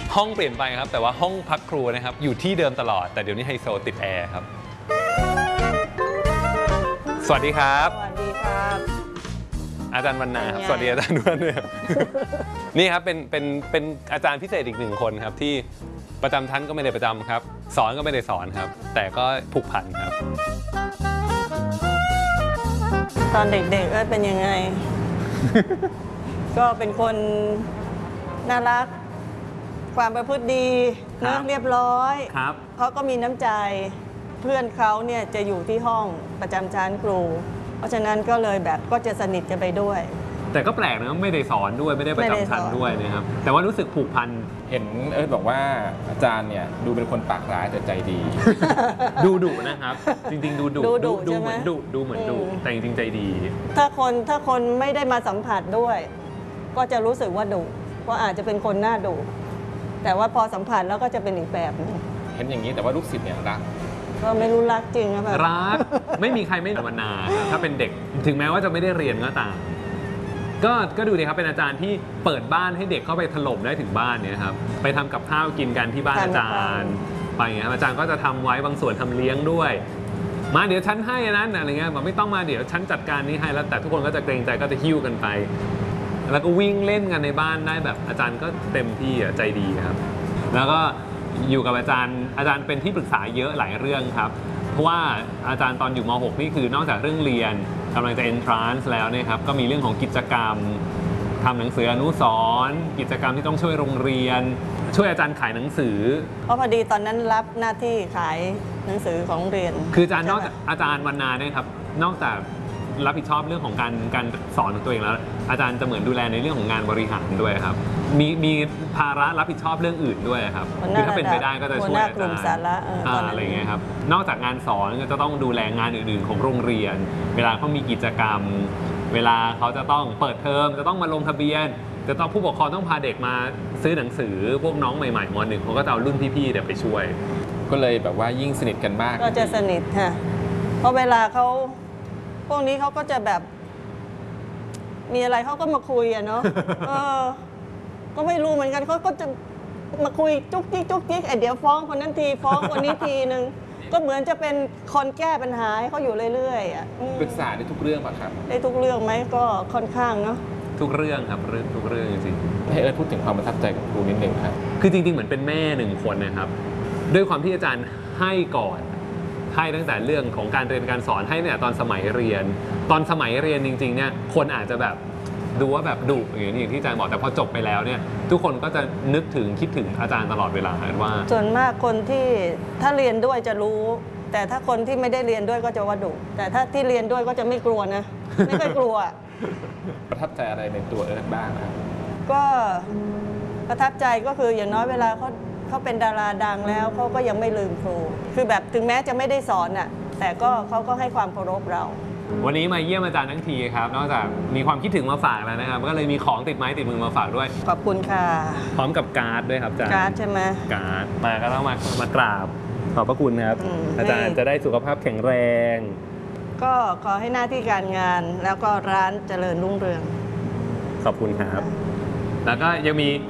ห้องเปลี่ยนไปครับแต่ว่าห้องพักครูนะครับอยู่ที่เดิมตลอดแต่เดี๋ยวนี้ไฮโซติดแอร์ครับสวัสดีครับสวัสดีครับอาจารย์วรรณาครับสวัสดีอาจารย์ด้วยนะครับ นี่ครับเป็นอาจารย์พิเศษอีก1 คนครับที่ประจำชั้นก็ไม่ได้ประจำครับสอนก็ไม่ได้สอนครับแต่ก็ผูกพันครับตอนเด็กๆเป็นยังไง ก็เป็นคนน่ารักความประพฤติดีนะเรียบร้อยเขาก็มีน้ำใจเพื่อนเขาเนี่ยจะอยู่ที่ห้องประจำชั้นครูเพราะฉะนั้นก็เลยแบบก็จะสนิทกันไปด้วยแต่ก็แปลกนะไม่ได้สอนด้วยไม่ได้ประจำชั้นด้วยนะครับแต่ว่ารู้สึกผูกพันเห็นบอกว่าอาจารย์เนี่ยดูเป็นคนปากร้ายแต่ใจดีดุนะครับจริงๆดูเหมือนดูเหมือนดุแต่จริงๆใจดีถ้าคนไม่ได้มาสัมผัสด้วยก็จะรู้สึกว่าดุเพราะอาจจะเป็นคนหน้าดุแต่ว่าพอสัมผัสแล้วก็จะเป็นอีกแบบนึงเห็นอย่างนี้แต่ว่าลูกศิษย์เนี่ยรักก็ไม่รู้รักจริงหรือเปล่ารักไม่มีใครไม่ภาวนาถ้าเป็นเด็กถึงแม้ว่าจะไม่ได้เรียนก็ตามก็ดูดิครับเป็นอาจารย์ที่เปิดบ้านให้เด็กเข้าไปถล่มได้ถึงบ้านเนี่ยครับไปทำกับข้าวกินกันที่บ้านอาจารย์ไปอย่างเงี้ยอาจารย์ก็จะทำไว้บางส่วนทำเลี้ยงด้วยมาเดี๋ยวฉันให้นั้นอะไรเงี้ยบอกไม่ต้องมาเดี๋ยวฉันจัดการนี้ให้แล้วแต่ทุกคนก็จะเกรงใจก็จะหิ้วกันไปแล้วก็วิ่งเล่นกันในบ้านได้แบบอาจารย์ก็เต็มที่ใจดีครับแล้วก็อยู่กับอาจารย์เป็นที่ปรึกษาเยอะหลายเรื่องครับเพราะว่าอาจารย์ตอนอยู่ม .6 นี่คือนอกจากเรื่องเรียนกำลังจะ entrance แล้วเนี่ยครับก็มีเรื่องของกิจกรรมทำหนังสืออนุสรณ์กิจกรรมที่ต้องช่วยโรงเรียนช่วยอาจารย์ขายหนังสือเพราะพอดีตอนนั้นรับหน้าที่ขายหนังสือของโรงเรียนคืออาจารย์นอกจากอาจารย์วรรณาเนี่ยครับนอกจากรับผิดชอบเรื่องของการสอนของตัวเองแล้วอาจารย์จะเหมือนดูแลในเรื่องของงานบริหารด้วยครับมีภาระรับผิดชอบเรื่องอื่นด้วยครับคือถ้าเป็นไปได้ก็จะช่วยอาจารย์อะไรเงี้ยครับนอกจากงานสอนก็จะต้องดูแลงานอื่นๆของโรงเรียนเวลาเขามีกิจกรรมเวลาเขาจะต้องเปิดเทอมจะต้องมาลงทะเบียนจะต้องผู้ปกครองต้องพาเด็กมาซื้อหนังสือพวกน้องใหม่ๆม.1เขาก็จะเอารุ่นพี่ๆเดี๋ยวไปช่วยก็เลยแบบว่ายิ่งสนิทกันมากก็จะสนิทค่ะเพราะเวลาเขาพวกนี้เขาก็จะแบบมีอะไรเขาก็มาคุยอะเนาะก็ไม่รู้เหมือนกันเขาก็จะมาคุยจุกจิกจุกจิกเดี๋ยวฟ้องคนนั้นทีฟ้องคนนี้ทีนึงก็เหมือนจะเป็นคนแก้ปัญหาให้เขาอยู่เรื่อยๆอ่ะปรึกษาได้ทุกเรื่องป่ะครับได้ทุกเรื่องไหมก็ค่อนข้างเนาะทุกเรื่องครับทุกเรื่องจริงๆให้พูดถึงความประทับใจกับครูนิดนึงครับคือจริงๆเหมือนเป็นแม่1 คนนะครับด้วยความที่อาจารย์ให้ก่อนให้ตั้งแต่เรื่องของการเรียนการสอนให้เนี่ยตอนสมัยเรียนจริงๆเนี่ยคนอาจจะแบบดูว่าแบบดุอย่างที่อาจารย์บอกแต่พอจบไปแล้วเนี่ยทุกคนก็จะนึกถึงคิดถึงอาจารย์ตลอดเวลาว่าส่วนมากคนที่ถ้าเรียนด้วยจะรู้แต่ถ้าคนที่ไม่ได้เรียนด้วยก็จะว่าดุแต่ถ้าที่เรียนด้วยก็จะไม่กลัวนะไม่เคยกลัวประทับใจอะไรในตัวบ้างครับก็ประทับใจก็คืออย่างน้อยเวลาเขาเป็นดาราดังแล้วเขาก็ยังไม่ลืมครูคือแบบถึงแม้จะไม่ได้สอนน่ะแต่ก็เขาก็ให้ความเคารพเราวันนี้มาเยี่ยมอาจารย์ทั้งทีครับนอกจากมีความคิดถึงมาฝากแล้วนะครับก็เลยมีของติดไม้ติดมือมาฝากด้วยขอบคุณค่ะพร้อมกับการ์ดด้วยครับอาจารย์การ์ดใช่ไหมการ์ดมาก็ต้องมากราบขอบพระคุณครับอาจารย์จะได้สุขภาพแข็งแรงก็ขอให้หน้าที่การงานแล้วก็ร้านเจริญรุ่งเรืองขอบคุณครับแล้วก็ยังมี